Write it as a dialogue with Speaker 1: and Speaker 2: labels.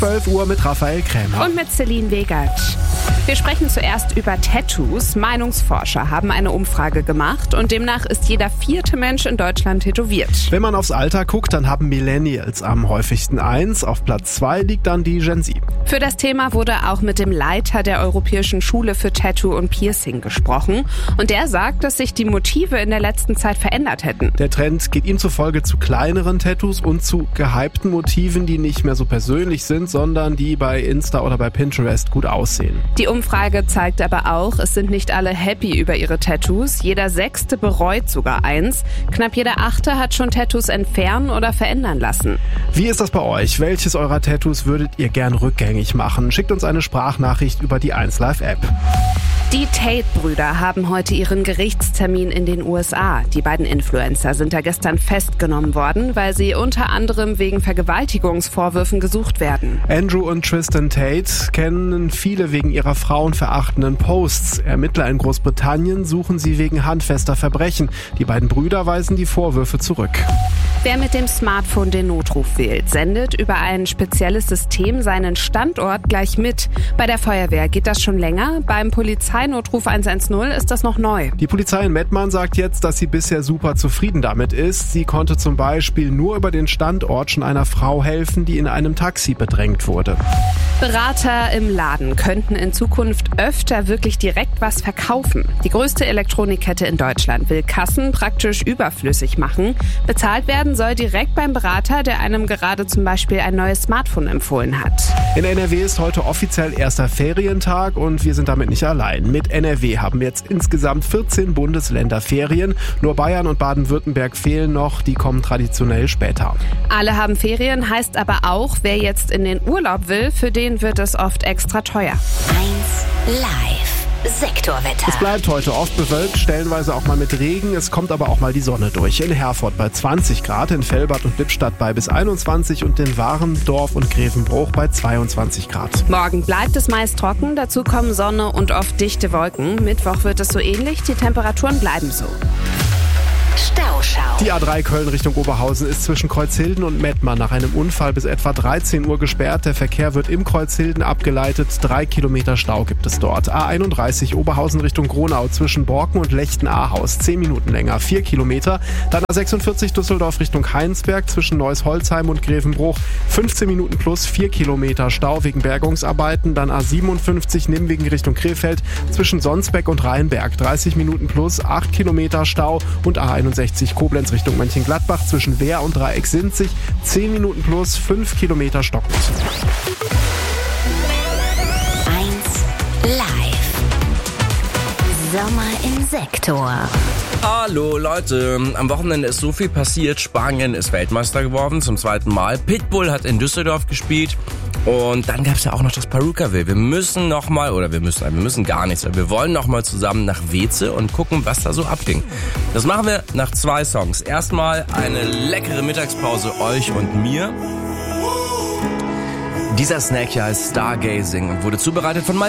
Speaker 1: 12 Uhr mit Raphael Krämer.
Speaker 2: Und mit Celine Wegert. Wir sprechen zuerst über Tattoos. Meinungsforscher haben eine Umfrage gemacht und demnach ist jeder 4. Mensch in Deutschland tätowiert.
Speaker 1: Wenn man aufs Alter guckt, dann haben Millennials am häufigsten eins. Auf Platz 2 liegt dann die Gen Z.
Speaker 2: Für das Thema wurde auch mit dem Leiter der Europäischen Schule für Tattoo und Piercing gesprochen. Und der sagt, dass sich die Motive in der letzten Zeit verändert hätten.
Speaker 1: Der Trend geht ihm zufolge zu kleineren Tattoos und zu gehypten Motiven, die nicht mehr so persönlich sind, sondern die bei Insta oder bei Pinterest gut aussehen.
Speaker 2: Die Umfrage zeigt aber auch, es sind nicht alle happy über ihre Tattoos. Jeder 6. bereut sogar eins. Knapp jeder 8. hat schon Tattoos entfernen oder verändern lassen.
Speaker 1: Wie ist das bei euch? Welches eurer Tattoos würdet ihr gern rückgängig machen? Schickt uns eine Sprachnachricht über die 1Live-App.
Speaker 2: Die Tate-Brüder haben heute ihren Gerichtstermin in den USA. Die beiden Influencer sind da gestern festgenommen worden, weil sie unter anderem wegen Vergewaltigungsvorwürfen gesucht werden.
Speaker 1: Andrew und Tristan Tate kennen viele wegen ihrer frauenverachtenden Posts. Ermittler in Großbritannien suchen sie wegen handfester Verbrechen. Die beiden Brüder weisen die Vorwürfe zurück.
Speaker 2: Wer mit dem Smartphone den Notruf wählt, sendet über ein spezielles System seinen Standort gleich mit. Bei der Feuerwehr geht das schon länger, beim Polizeinotruf 110 ist das noch neu.
Speaker 1: Die Polizei in Mettmann sagt jetzt, dass sie bisher super zufrieden damit ist. Sie konnte zum Beispiel nur über den Standort schon einer Frau helfen, die in einem Taxi bedrängt wurde.
Speaker 2: Berater im Laden könnten in Zukunft öfter wirklich direkt was verkaufen. Die größte Elektronikkette in Deutschland will Kassen praktisch überflüssig machen. Bezahlt werden soll direkt beim Berater, der einem gerade zum Beispiel ein neues Smartphone empfohlen hat.
Speaker 1: In NRW ist heute offiziell erster Ferientag und wir sind damit nicht allein. Mit NRW haben jetzt insgesamt 14 Bundesländer Ferien. Nur Bayern und Baden-Württemberg fehlen noch, die kommen traditionell später.
Speaker 2: Alle haben Ferien, heißt aber auch, wer jetzt in den Urlaub will, für den wird es oft extra teuer.
Speaker 3: 1Live. Sektorwetter.
Speaker 1: Es bleibt heute oft bewölkt, stellenweise auch mal mit Regen. Es kommt aber auch mal die Sonne durch. In Herford bei 20 Grad, in Velbert und Lippstadt bei bis 21 und in Warendorf und Grevenbruch bei 22 Grad.
Speaker 2: Morgen bleibt es meist trocken, dazu kommen Sonne und oft dichte Wolken. Mittwoch wird es so ähnlich, die Temperaturen bleiben so.
Speaker 3: Stauschau.
Speaker 1: Die A3 Köln Richtung Oberhausen ist zwischen Kreuzhilden und Mettmann nach einem Unfall bis etwa 13 Uhr gesperrt. Der Verkehr wird im Kreuzhilden abgeleitet. 3 Kilometer Stau gibt es dort. A31 Oberhausen Richtung Gronau zwischen Borken und Lechten-Ahaus. 10 Minuten länger, 4 Kilometer. Dann A46 Düsseldorf Richtung Heinsberg zwischen Neuss-Holzheim und Grevenbruch. 15 Minuten plus 4 Kilometer Stau wegen Bergungsarbeiten. Dann A57 Nimwegen Richtung Krefeld zwischen Sonsbeck und Rheinberg. 30 Minuten plus 8 Kilometer Stau und A61 Koblenz Richtung Mönchengladbach zwischen Wehr und Dreieck-Sinzig, 10 Minuten plus 5 Kilometer stockend.
Speaker 3: 1Live. Sommer im Sektor.
Speaker 4: Hallo Leute, am Wochenende ist so viel passiert. Spanien ist Weltmeister geworden zum 2. Mal. Pitbull hat in Düsseldorf gespielt. Und dann gab es ja auch noch das Perukaville. Wir müssen gar nichts. Wir wollen nochmal zusammen nach Weze und gucken, was da so abging. Das machen wir nach 2 Songs. Erstmal eine leckere Mittagspause euch und mir. Dieser Snack hier heißt Stargazing und wurde zubereitet von